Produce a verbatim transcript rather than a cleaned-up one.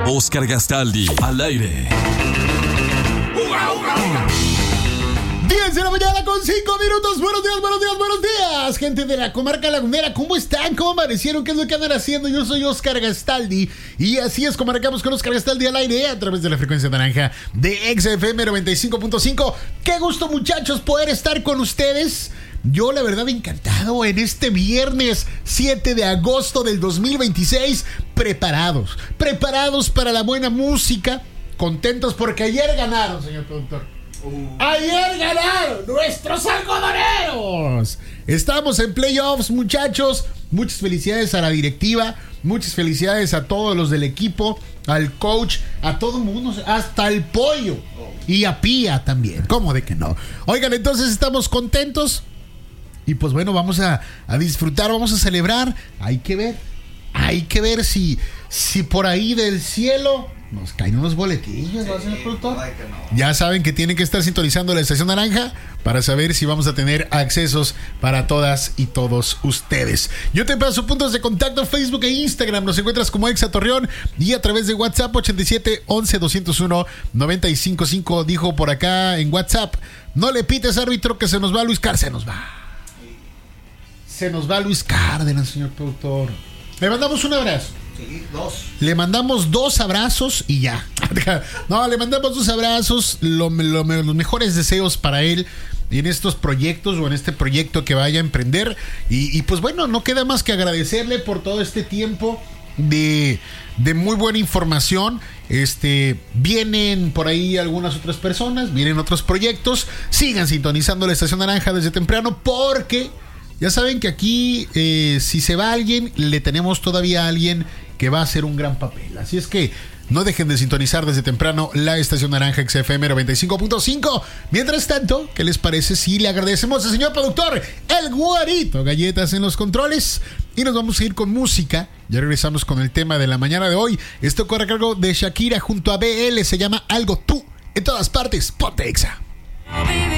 Oscar Gastaldi, al aire. diez de la mañana con cinco minutos. Buenos días, buenos días, buenos días, gente de la comarca lagunera. ¿Cómo están? ¿Cómo amanecieron? ¿Qué es lo que andan haciendo? Yo soy Oscar Gastaldi y así es como arrancamos con Oscar Gastaldi al aire a través de la frecuencia naranja de X F M noventa y cinco punto cinco. Qué gusto, muchachos, poder estar con ustedes. Yo, la verdad, encantado en este viernes siete de agosto del dos mil veintiséis. Preparados, preparados para la buena música. Contentos porque ayer ganaron, señor productor. Uh. Ayer ganaron nuestros algodoneros. Estamos en playoffs, muchachos. Muchas felicidades a la directiva. Muchas felicidades a todos los del equipo, al coach, a todo el mundo, hasta el pollo. Y a Pía también. ¿Cómo de que no? Oigan, entonces estamos contentos. Y pues bueno, vamos a, a disfrutar, vamos a celebrar. Hay que ver, hay que ver si, si por ahí del cielo nos caen unos boletillos, ¿va a ser el productor? No. Ya saben que tienen que estar sintonizando la estación naranja para saber si vamos a tener accesos para todas y todos ustedes. Yo te paso puntos de contacto: Facebook e Instagram. Nos encuentras como Exa Torreón y a través de WhatsApp ochenta y siete, once, doscientos uno, noventa y cinco cinco. Dijo por acá en WhatsApp: no le pites, árbitro, que se nos va Luis Cárdenas. Se nos va. Se nos va Luis Cárdenas, señor productor. Le mandamos un abrazo. Sí, dos. Le mandamos dos abrazos y ya. No, le mandamos dos abrazos, lo, lo, los mejores deseos para él en estos proyectos o en este proyecto que vaya a emprender. Y, y pues bueno, no queda más que agradecerle por todo este tiempo de, de muy buena información. Este, vienen por ahí algunas otras personas, vienen otros proyectos. Sigan sintonizando la estación naranja desde temprano, porque ya saben que aquí, eh, si se va alguien, le tenemos todavía a alguien que va a hacer un gran papel. Así es que no dejen de sintonizar desde temprano la estación naranja X F M noventa y cinco punto cinco. Mientras tanto, ¿qué les parece si le agradecemos al señor productor, el Güerito Galletas, en los controles? Y nos vamos a ir con música. Ya regresamos con el tema de la mañana de hoy. Esto corre a cargo de Shakira junto a B L. Se llama Algo Tú. En todas partes, ponte Exa.